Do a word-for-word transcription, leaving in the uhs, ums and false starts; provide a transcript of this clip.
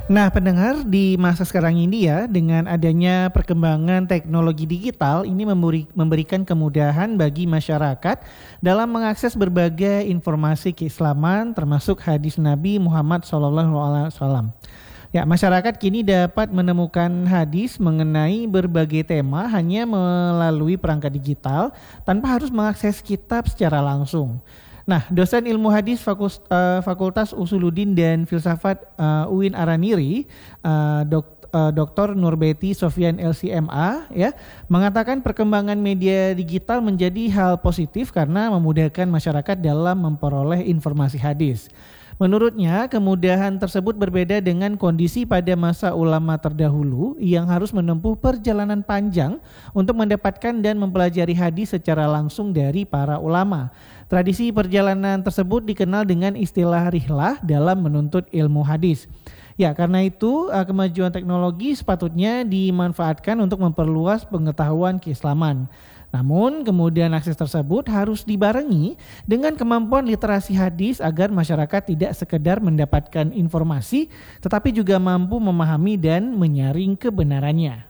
Nah, pendengar, di masa sekarang ini ya, dengan adanya perkembangan teknologi digital, ini memberi, memberikan kemudahan bagi masyarakat dalam mengakses berbagai informasi keislaman, termasuk hadis Nabi Muhammad shallallahu alaihi wasallam. Ya, masyarakat kini dapat menemukan hadis mengenai berbagai tema hanya melalui perangkat digital tanpa harus mengakses kitab secara langsung. Nah, dosen ilmu hadis Fakus- eh, Fakultas Usuluddin dan Filsafat eh, U I N Araniri, eh, dok, eh, doktor Nurbeti Sofyan L C M A, ya, mengatakan perkembangan media digital menjadi hal positif karena memudahkan masyarakat dalam memperoleh informasi hadis. Menurutnya, kemudahan tersebut berbeda dengan kondisi pada masa ulama terdahulu yang harus menempuh perjalanan panjang untuk mendapatkan dan mempelajari hadis secara langsung dari para ulama. Tradisi perjalanan tersebut dikenal dengan istilah rihlah dalam menuntut ilmu hadis. Ya, karena itu eh, kemajuan teknologi sepatutnya dimanfaatkan untuk memperluas pengetahuan keislaman. Namun kemudian akses tersebut harus dibarengi dengan kemampuan literasi hadis agar masyarakat tidak sekedar mendapatkan informasi tetapi juga mampu memahami dan menyaring kebenarannya.